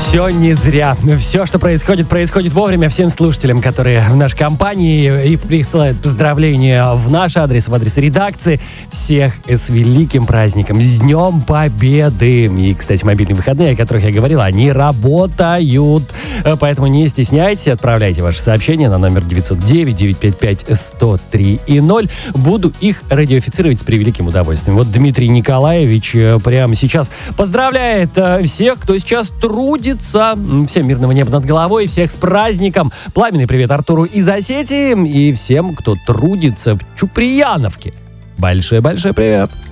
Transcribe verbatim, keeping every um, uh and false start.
Все не зря. Все, что происходит, происходит вовремя. Всем слушателям, которые в нашей компании и присылают поздравления в наш адрес, в адрес редакции. Всех с великим праздником, с Днем Победы. И, кстати, мобильные выходные, о которых я говорил, они работают. Поэтому не стесняйтесь, отправляйте ваши сообщения на номер девятьсот девять девятьсот пятьдесят пять сто три и ноль. Буду их радиофицировать с превеликим удовольствием. Вот Дмитрий Николаевич прямо сейчас поздравляет всех, кто сейчас трудится. Всем мирного неба над головой, всех с праздником. Пламенный привет Артуру из Осетии и всем, кто трудится в Чуприяновке. Большой-большой привет.